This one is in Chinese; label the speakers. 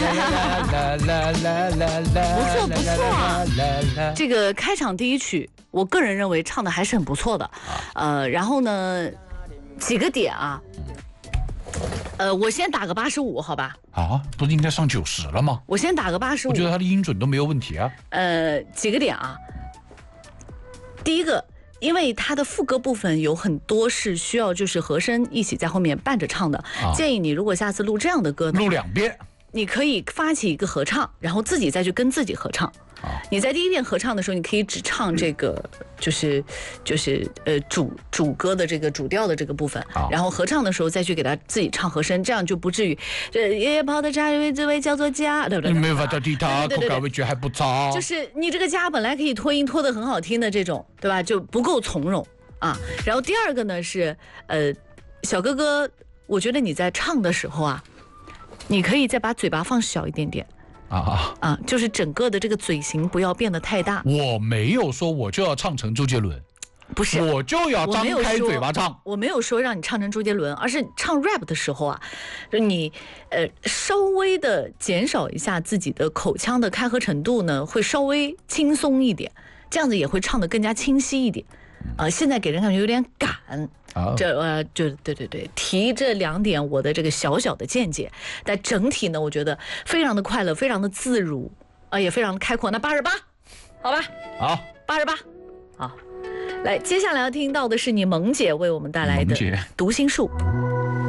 Speaker 1: 错不错啊。这个开场第一曲，我个人认为唱的还是很不错的。然后呢，几个点啊。我先打个85，好吧？
Speaker 2: 啊，不是应该上90了吗？
Speaker 1: 我先打个85。
Speaker 2: 我觉得他的音准都没有问题啊。
Speaker 1: 几个点啊。第一个，因为它的副歌部分有很多是需要就是和声一起在后面伴着唱的，建议你如果下次录这样的歌呢，
Speaker 2: 录2遍，
Speaker 1: 你可以发起一个合唱，然后自己再去跟自己合唱。你在第一遍合唱的时候，你可以只唱这个就是主歌的这个主调的这个部分，然后合唱的时候再去给他自己唱和声，这样就不至于爷爷泡的茶这位叫做家，对不对？
Speaker 2: 没法到地他口感味觉还不糟。
Speaker 1: 就是你这个家本来可以拖音拖得很好听的这种，对吧？就不够从容啊。然后第二个呢是小哥哥，我觉得你在唱的时候啊，你可以再把嘴巴放小一点点。就是整个的这个嘴型不要变得太大。我
Speaker 2: 没有说我就要唱成周杰伦，
Speaker 1: 不是，
Speaker 2: 我就要张开嘴巴唱。
Speaker 1: 我没有说让你唱成周杰伦，而是唱 rap 的时候啊，你稍微的减少一下自己的口腔的开合程度呢，会稍微轻松一点，这样子也会唱得更加清晰一点。现在给人感觉有点赶。就对，提这2点我的这个小小的见解，但整体呢，我觉得非常的快乐，非常的自如，也非常的开阔。那88，好吧？
Speaker 2: 好
Speaker 1: ，88，好。来，接下来要听到的是你萌姐为我们带来的《读心术》。